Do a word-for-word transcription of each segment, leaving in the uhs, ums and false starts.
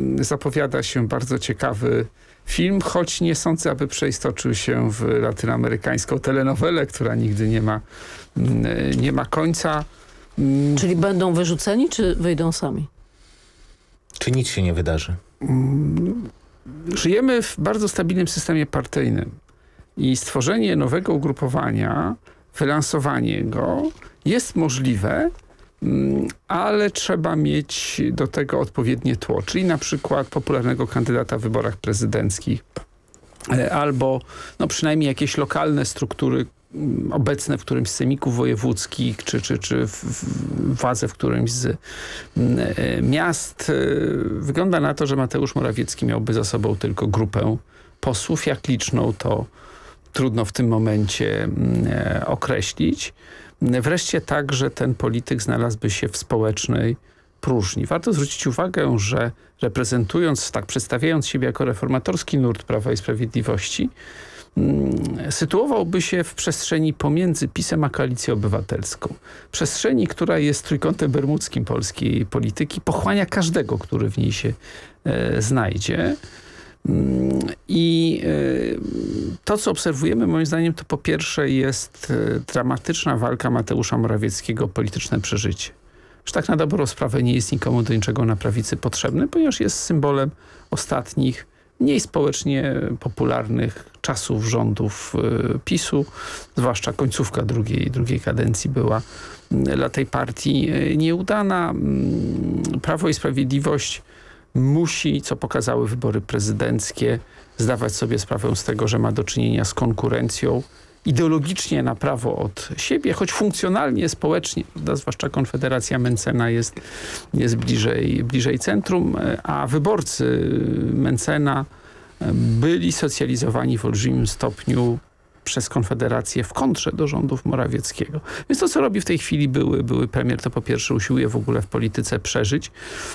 zapowiada się bardzo ciekawy film, choć nie sądzę, aby przeistoczył się w latynoamerykańską telenowelę, która nigdy nie ma, nie ma końca. Czyli będą wyrzuceni, czy wyjdą sami? Czy nic się nie wydarzy? Żyjemy w bardzo stabilnym systemie partyjnym i stworzenie nowego ugrupowania, wylansowanie go jest możliwe, ale trzeba mieć do tego odpowiednie tło, czyli na przykład popularnego kandydata w wyborach prezydenckich albo no przynajmniej jakieś lokalne struktury obecne w którymś z sejmików wojewódzkich, czy, czy, czy w, w, władze w którymś z miast. Wygląda na to, że Mateusz Morawiecki miałby za sobą tylko grupę posłów. Jak liczną, to trudno w tym momencie określić. Wreszcie tak, że ten polityk znalazłby się w społecznej próżni. Warto zwrócić uwagę, że reprezentując, tak przedstawiając siebie jako reformatorski nurt Prawa i Sprawiedliwości, sytuowałby się w przestrzeni pomiędzy PiS-em a Koalicją Obywatelską. Przestrzeni, która jest trójkątem bermudzkim polskiej polityki, pochłania każdego, który w niej się e, znajdzie. I e, to, co obserwujemy, moim zdaniem, to po pierwsze jest e, dramatyczna walka Mateusza Morawieckiego o polityczne przeżycie. Że tak na dobrą sprawę nie jest nikomu do niczego na prawicy potrzebny, ponieważ jest symbolem ostatnich mniej społecznie popularnych czasów rządów y, PiSu, zwłaszcza końcówka drugiej, drugiej kadencji była y, dla tej partii y, nieudana. Y, Prawo i Sprawiedliwość musi, co pokazały wybory prezydenckie, zdawać sobie sprawę z tego, że ma do czynienia z konkurencją ideologicznie na prawo od siebie, choć funkcjonalnie, społecznie, prawda, zwłaszcza Konfederacja Mencena jest, jest bliżej, bliżej centrum, a wyborcy Mencena byli socjalizowani w olbrzymim stopniu przez Konfederację w kontrze do rządów Morawieckiego. Więc to, co robi w tej chwili były, były premier, to po pierwsze usiłuje w ogóle w polityce przeżyć.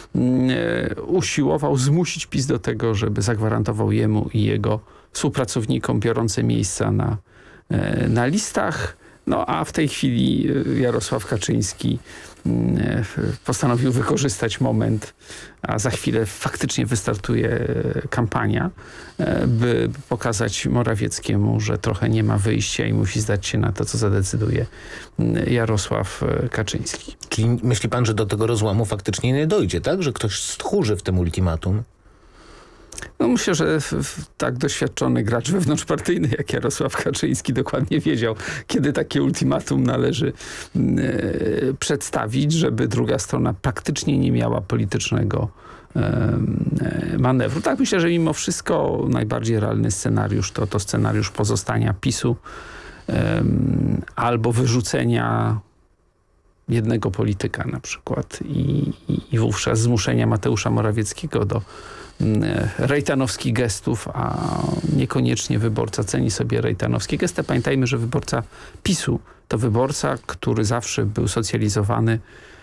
Usiłował zmusić PiS do tego, żeby zagwarantował jemu i jego współpracownikom biorące miejsca na na listach, no a w tej chwili Jarosław Kaczyński postanowił wykorzystać moment, a za chwilę faktycznie wystartuje kampania, by pokazać Morawieckiemu, że trochę nie ma wyjścia i musi zdać się na to, co zadecyduje Jarosław Kaczyński. Czyli myśli pan, że do tego rozłamu faktycznie nie dojdzie, tak? Że ktoś stchórzy w tym ultimatum? No myślę, że w, w, tak doświadczony gracz wewnątrzpartyjny jak Jarosław Kaczyński dokładnie wiedział, kiedy takie ultimatum należy e, przedstawić, żeby druga strona praktycznie nie miała politycznego e, e, manewru. Tak, myślę, że mimo wszystko najbardziej realny scenariusz to, to scenariusz pozostania PiSu e, albo wyrzucenia jednego polityka na przykład i, i, i wówczas zmuszenia Mateusza Morawieckiego do rejtanowskich gestów, a niekoniecznie wyborca ceni sobie rejtanowskie gesty. Pamiętajmy, że wyborca PiSu to wyborca, który zawsze był socjalizowany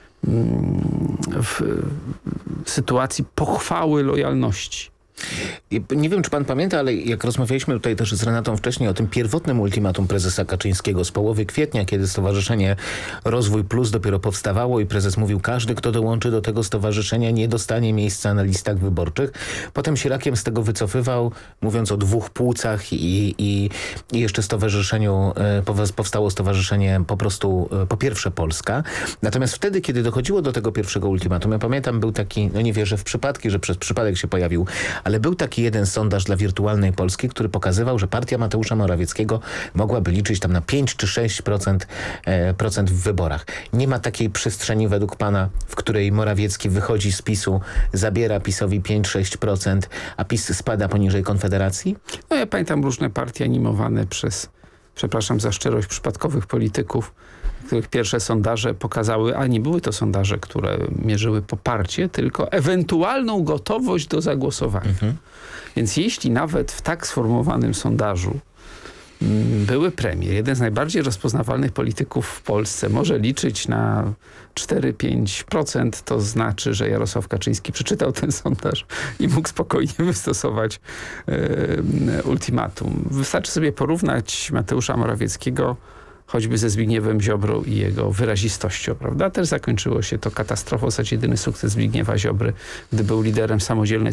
w sytuacji pochwały lojalności. Nie wiem, czy pan pamięta, ale jak rozmawialiśmy tutaj też z Renatą wcześniej o tym pierwotnym ultimatum prezesa Kaczyńskiego z połowy kwietnia, kiedy Stowarzyszenie Rozwój Plus dopiero powstawało i prezes mówił, każdy, kto dołączy do tego stowarzyszenia, nie dostanie miejsca na listach wyborczych. Potem się rakiem z tego wycofywał, mówiąc o dwóch płucach i, i, i jeszcze stowarzyszeniu, powstało stowarzyszenie po prostu, po pierwsze Polska. Natomiast wtedy, kiedy dochodziło do tego pierwszego ultimatum, ja pamiętam, był taki, no nie wierzę w przypadki, że przez przypadek się pojawił, ale był taki jeden sondaż dla Wirtualnej Polski, który pokazywał, że partia Mateusza Morawieckiego mogłaby liczyć tam na pięć czy sześć procent, e, procent w wyborach. Nie ma takiej przestrzeni według pana, w której Morawiecki wychodzi z PiSu, zabiera PiSowi pięć sześć procent, a PiS spada poniżej Konfederacji? No ja pamiętam różne partie animowane przez, przepraszam za szczerość, przypadkowych polityków, których pierwsze sondaże pokazały, a nie były to sondaże, które mierzyły poparcie, tylko ewentualną gotowość do zagłosowania. Mhm. Więc jeśli nawet w tak sformułowanym sondażu m, były premier, jeden z najbardziej rozpoznawalnych polityków w Polsce może liczyć na cztery do pięciu procent, to znaczy, że Jarosław Kaczyński przeczytał ten sondaż i mógł spokojnie wystosować e, ultimatum. Wystarczy sobie porównać Mateusza Morawieckiego choćby ze Zbigniewem Ziobrą i jego wyrazistością, prawda? Też zakończyło się to katastrofą, w zasadzie jedyny sukces Zbigniewa Ziobry, gdy był liderem samodzielnej